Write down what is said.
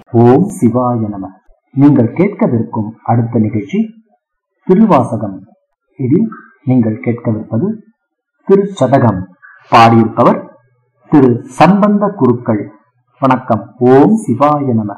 ஓம் சிவாய நம. நீங்கள் கேட்கவிருக்கும் அடுத்த நிகழ்ச்சி திருவாசகம். இதில் நீங்கள் கேட்கவிருப்பது திருச்சதகம். பாடியிருப்பவர் திரு சம்பந்த குருக்கள். வணக்கம். ஓம் சிவாய நம.